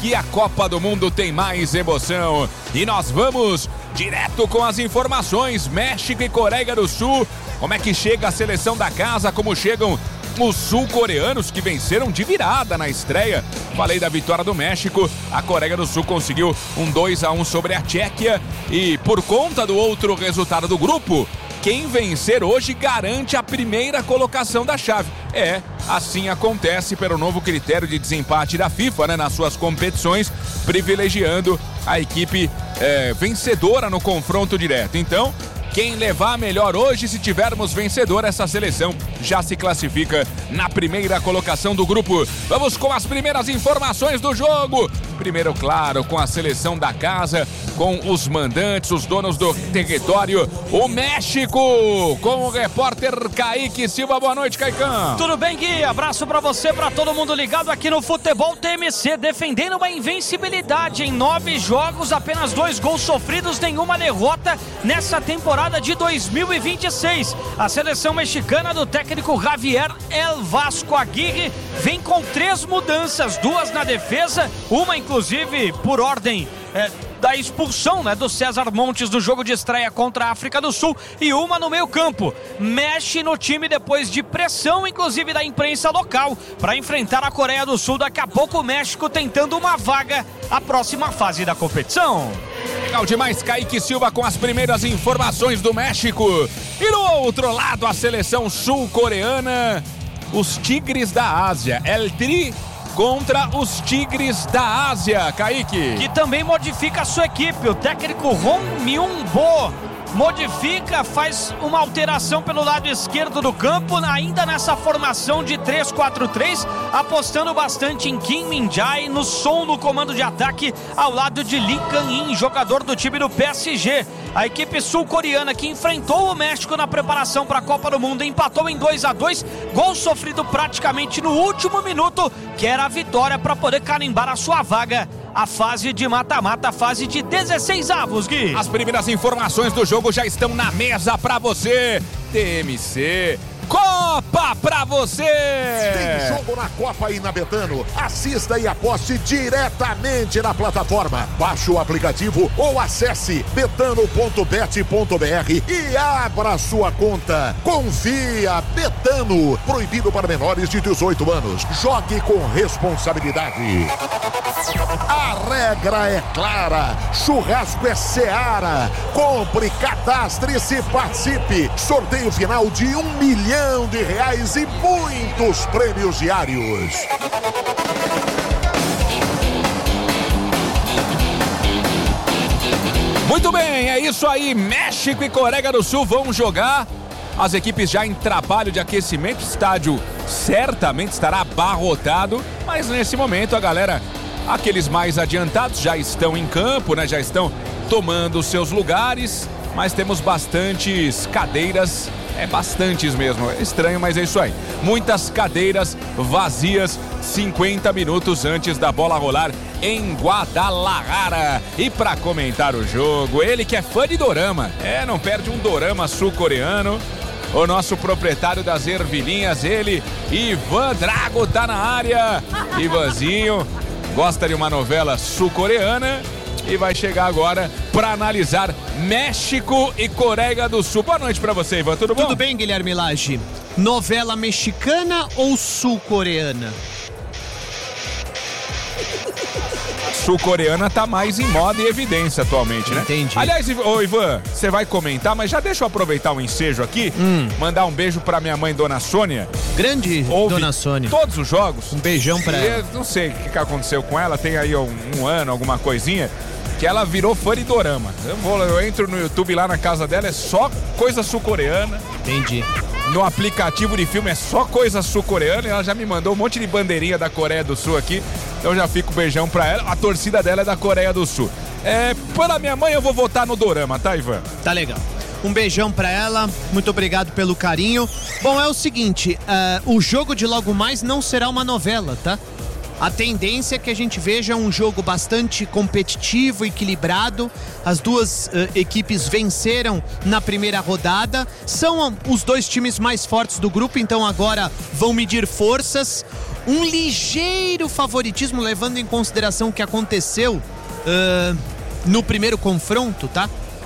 aqui a Copa do Mundo tem mais emoção. E nós vamos direto com as informações. México e Coreia do Sul. Como é que chega a seleção da casa? Como chegam os sul-coreanos que venceram de virada na estreia? Falei da vitória do México. A Coreia do Sul conseguiu um 2-1 sobre a Tchequia. E por conta do outro resultado do grupo, quem vencer hoje garante a primeira colocação da chave. Assim acontece pelo novo critério de desempate da FIFA, né, nas suas competições, privilegiando a equipe vencedora no confronto direto. Então, quem levar melhor hoje, se tivermos vencedor, essa seleção já se classifica na primeira colocação do grupo. Vamos com as primeiras informações do jogo. Primeiro, claro, com a seleção da casa, com os mandantes, os donos do território, o México, com o repórter Kaique Silva. Boa noite, Caicão. Tudo bem, Gui? Abraço pra você, pra todo mundo ligado aqui no Futebol TMC, defendendo uma invencibilidade em 9 jogos, apenas 2 gols sofridos, nenhuma derrota nessa temporada de 2026. A seleção mexicana do técnico Javier El Vasco Aguirre vem com 3 mudanças, 2 na defesa, uma inclusive por ordem da expulsão, né, do César Montes do jogo de estreia contra a África do Sul, e uma no meio campo. Mexe no time depois de pressão, inclusive da imprensa local, para enfrentar a Coreia do Sul. Daqui a pouco o México tentando uma vaga à próxima fase da competição. Legal demais, Kaique Silva com as primeiras informações do México. E no outro lado, a seleção sul-coreana, os Tigres da Ásia. El Tri contra os Tigres da Ásia, Kaique. Que também modifica a sua equipe. O técnico Hong Myung-bo modifica, faz uma alteração pelo lado esquerdo do campo, ainda nessa formação de 3-4-3, apostando bastante em Kim Min-jae no som no comando de ataque, ao lado de Lee Kang-in, jogador do time do PSG. A equipe sul-coreana que enfrentou o México na preparação para a Copa do Mundo empatou em 2-2, gol sofrido praticamente no último minuto, que era a vitória para poder carimbar a sua vaga a fase de mata-mata, a fase de 16avos, Gui. As primeiras informações do jogo já estão na mesa pra você. TMC Copa pra você! Tem jogo na Copa aí na Betano. Assista e aposte diretamente na plataforma. Baixe o aplicativo ou acesse betano.bet.br e abra sua conta. Confia, Betano. Proibido para menores de 18 anos. Jogue com responsabilidade. A regra é clara. Churrasco é Seara. Compre, cadastre-se, participe. Sorteio final de R$1 milhão e muitos prêmios diários. Muito bem, é isso aí. México e Coreia do Sul vão jogar. As equipes já em trabalho de aquecimento. O estádio certamente estará abarrotado, mas nesse momento a galera, aqueles mais adiantados, já estão em campo, né? Já estão tomando seus lugares, mas temos bastantes cadeiras. Bastantes mesmo, é estranho, mas é isso aí. Muitas cadeiras vazias, 50 minutos antes da bola rolar em Guadalajara. E para comentar o jogo, ele que é fã de dorama, não perde um dorama sul-coreano, o nosso proprietário das ervilhinhas, ele, Ivan Drago, tá na área. Ivanzinho gosta de uma novela sul-coreana e vai chegar agora para analisar México e Coreia do Sul. Boa noite para você, Ivan, tudo bom? Tudo bem, Guilherme Lage. Novela mexicana ou sul-coreana? Sul-coreana tá mais em moda e evidência atualmente, né? Entendi. Aliás, Ivan, você vai comentar, mas já deixa eu aproveitar o ensejo aqui, mandar um beijo pra minha mãe, Dona Sônia. Grande Dona Sônia. Todos os jogos. Um beijão pra ela. Não sei o que aconteceu com ela, tem aí um ano, alguma coisinha, que ela virou fã de dorama. Eu entro no YouTube lá na casa dela, é só coisa sul-coreana. Entendi. No aplicativo de filme é só coisa sul-coreana, e ela já me mandou um monte de bandeirinha da Coreia do Sul aqui, então já fica um beijão pra ela. A torcida dela é da Coreia do Sul. Pela minha mãe eu vou votar no dorama, tá, Ivan? Tá legal. Um beijão pra ela, muito obrigado pelo carinho. Bom, é o seguinte, o jogo de logo mais não será uma novela, tá? A tendência é que a gente veja um jogo bastante competitivo, equilibrado. As duas equipes venceram na primeira rodada. São os dois times mais fortes do grupo, então agora vão medir forças. Um ligeiro favoritismo, levando em consideração o que aconteceu no primeiro confronto, tá?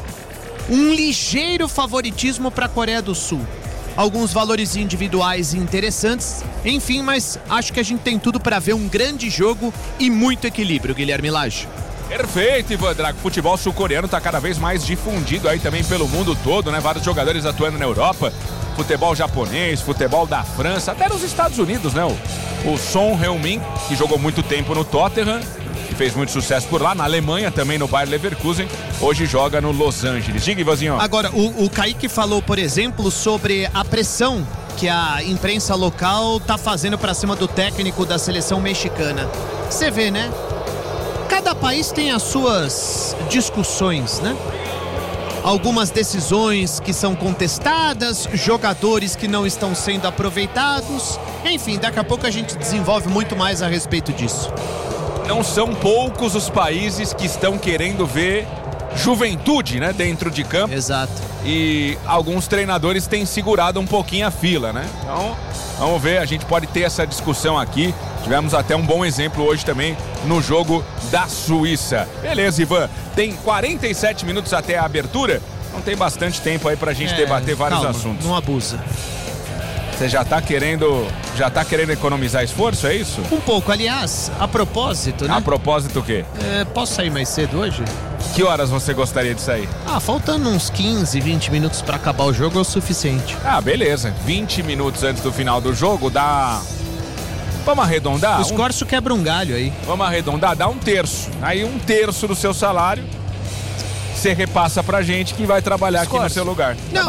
Um ligeiro favoritismo para a Coreia do Sul. Alguns valores individuais interessantes, enfim, mas acho que a gente tem tudo para ver um grande jogo e muito equilíbrio, Guilherme Lage. Perfeito, Ivan Drago. Futebol sul-coreano está cada vez mais difundido aí também pelo mundo todo, né? Vários jogadores atuando na Europa. Futebol japonês, futebol da França, até nos Estados Unidos, né? O Son Heung-min, que jogou muito tempo no Tottenham, que fez muito sucesso por lá. Na Alemanha também, no Bayer Leverkusen. Hoje joga no Los Angeles. Diga, Ivanzinho. Agora, o Kaique falou, por exemplo, sobre a pressão que a imprensa local tá fazendo para cima do técnico da seleção mexicana. Você vê, né? Cada país tem as suas discussões, né? Algumas decisões que são contestadas, jogadores que não estão sendo aproveitados. Enfim, daqui a pouco a gente desenvolve muito mais a respeito disso. Não são poucos os países que estão querendo ver juventude, né, dentro de campo. Exato. E alguns treinadores têm segurado um pouquinho a fila, né? Então, vamos ver, a gente pode ter essa discussão aqui. Tivemos até um bom exemplo hoje também no jogo da Suíça. Beleza, Ivan. Tem 47 minutos até a abertura. Não tem bastante tempo aí pra gente debater vários assuntos. Não abusa. Você já tá querendo economizar esforço, é isso? Um pouco, aliás, a propósito, né? A propósito o quê? Posso sair mais cedo hoje? Que horas você gostaria de sair? Faltando uns 15, 20 minutos pra acabar o jogo é o suficiente. Beleza. 20 minutos antes do final do jogo dá... Vamos arredondar? Os Corso quebra um galho aí. Vamos arredondar? Dá um terço. Aí um terço do seu salário você repassa pra gente que vai trabalhar aqui no seu lugar. Não,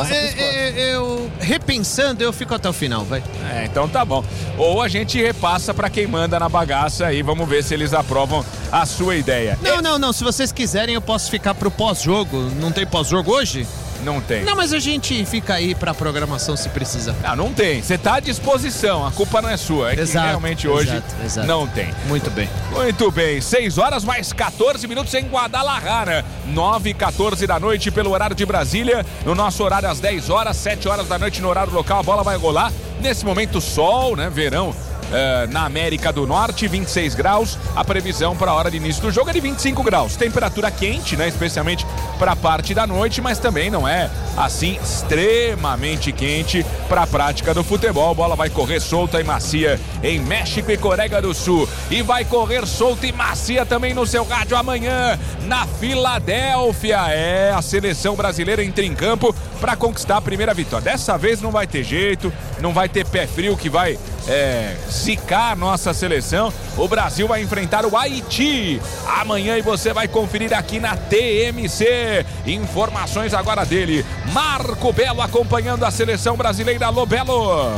eu repensando, eu fico até o final, vai. Então tá bom. Ou a gente repassa pra quem manda na bagaça e vamos ver se eles aprovam a sua ideia. Não, se vocês quiserem eu posso ficar pro pós-jogo. Não tem pós-jogo hoje? Não tem. Não, mas a gente fica aí pra programação se precisar. Não tem. Você tá à disposição, a culpa não é sua. É exato, que realmente hoje exato. Não tem. Muito bem. Muito bem. 6 horas mais 14 minutos em Guadalajara. 9h14 da noite pelo horário de Brasília. No nosso horário às 10 horas, 7 horas da noite no horário local. A bola vai rolar. Nesse momento, sol, né? Verão. Na América do Norte, 26 graus. A previsão para a hora de início do jogo é de 25 graus. Temperatura quente, né? Especialmente para a parte da noite, mas também não é assim extremamente quente para a prática do futebol. A bola vai correr solta e macia em México e Coreia do Sul. E vai correr solta e macia também no seu rádio amanhã na Filadélfia. A seleção brasileira entra em campo para conquistar a primeira vitória. Dessa vez não vai ter jeito, não vai ter pé frio que vai zicar a nossa seleção. O Brasil vai enfrentar o Haiti amanhã e você vai conferir aqui na TMC. Informações agora dele, Marco Belo, acompanhando a seleção brasileira. Alô, Belo!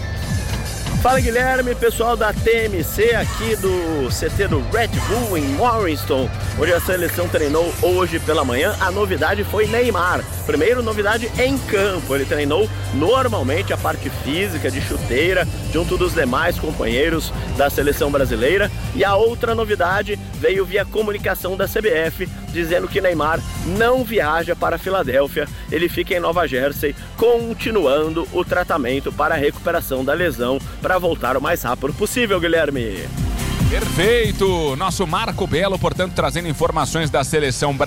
Fala, Guilherme, pessoal da TMC aqui do CT do Red Bull em Morriston, onde a seleção treinou hoje pela manhã. A novidade foi Neymar. Primeiro, novidade em campo. Ele treinou normalmente a parte física de chuteira, junto dos demais companheiros da seleção brasileira. E a outra novidade veio via comunicação da CBF, dizendo que Neymar não viaja para a Filadélfia. Ele fica em Nova Jersey, continuando o tratamento para a recuperação da lesão, para voltar o mais rápido possível, Guilherme. Perfeito! Nosso Marco Belo, portanto, trazendo informações da seleção brasileira.